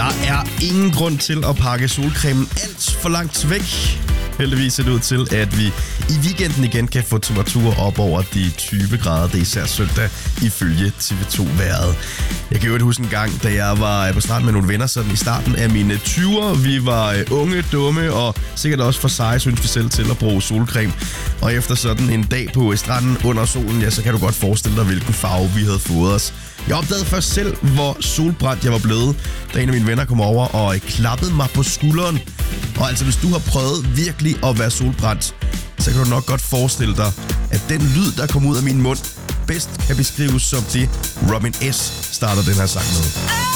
Der er ingen grund til at pakke solcremen alt for langt væk. Heldigvis ser det ud til, at vi i weekenden igen kan få temperaturer op over de 20 grader. Det er især søndag ifølge TV2-vejret. Jeg kan jo huske en gang, da jeg var på stranden med nogle venner sådan i starten af mine 20'er. Vi var unge, dumme og sikkert også for seje, synes vi selv, til at bruge solcreme. Og efter sådan en dag på stranden under solen, ja, så kan du godt forestille dig, hvilken farve vi havde fået os. Jeg opdagede først selv, hvor solbrændt jeg var blevet, da en af mine venner kom over og klappede mig på skulderen. Og altså, hvis du har prøvet virkelig at være solbrændt, så kan du nok godt forestille dig, at den lyd, der kom ud af min mund, bedst kan beskrives som det, Robin S. starter den her sang med.